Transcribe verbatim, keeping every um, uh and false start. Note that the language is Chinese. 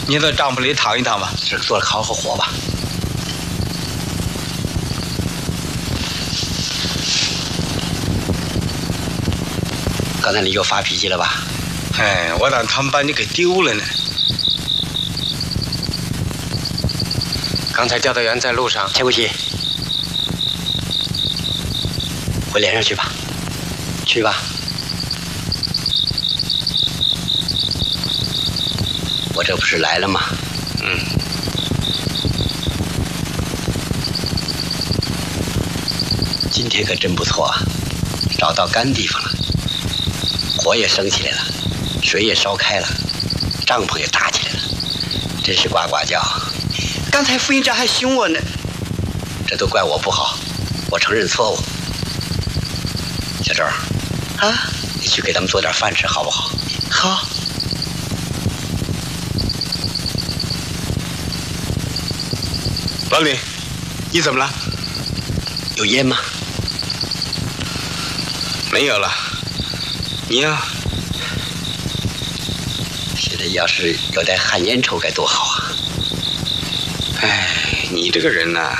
你到帐篷里躺一躺吧， 是做了烤好火吧。刚才你又发脾气了吧？ 哎，我当他们把你给丢了呢。 刚才调查员在路上， 切不起，回连上去吧，去吧。我这不是来了吗？ 嗯。 今天可真不错啊，找到干地方了，火也升起来了，水也烧开了，帐篷也搭起来了，真是呱呱叫。 刚才副营长还凶我呢。 这都怪我不好，我承认错误。小周， 啊， 你去给他们做点饭吃好不好？ 好。 老李，你怎么了？ 有烟吗？ 没有了。你呀？ 现在要是有点旱烟抽该多好啊！ 哎，你这个人呐、啊。